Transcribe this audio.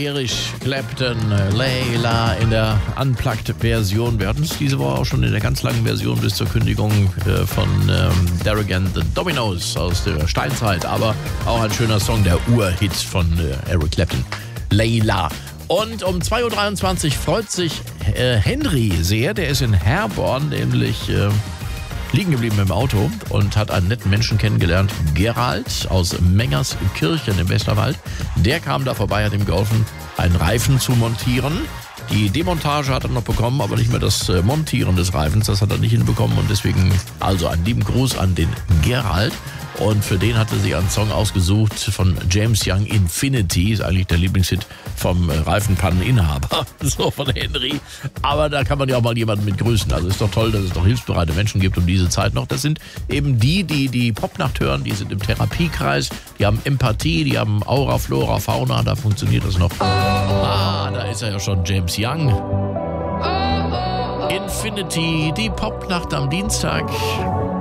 Eric Clapton, Layla in der Unplugged-Version. Wir hatten es diese Woche auch schon in der ganz langen Version bis zur Kündigung von Derek and the Dominos aus der Steinzeit. Aber auch ein schöner Song, der Urhit von Eric Clapton, Layla. Und um 2.23 Uhr freut sich Henry sehr. Der ist in Herborn, nämlich liegen geblieben im Auto und hat einen netten Menschen kennengelernt, Gerald aus Mengerskirchen im Westerwald. Der kam da vorbei, hat ihm geholfen, einen Reifen zu montieren. Die Demontage hat er noch bekommen, aber nicht mehr das Montieren des Reifens. Das hat er nicht hinbekommen und deswegen also einen lieben Gruß an den Gerald. Und für den hatte sie einen Song ausgesucht von James Young, Infinity, ist eigentlich der Lieblingshit vom Reifenpanneninhaber, so von Henry. Aber da kann man ja auch mal jemanden mit grüßen. Also ist doch toll, dass es noch hilfsbereite Menschen gibt um diese Zeit noch. Das sind eben die Popnacht hören, die sind im Therapiekreis, die haben Empathie, die haben Aura, Flora, Fauna, da funktioniert das noch. Ah, da ist er ja schon, James Young. Infinity, die Popnacht am Dienstag.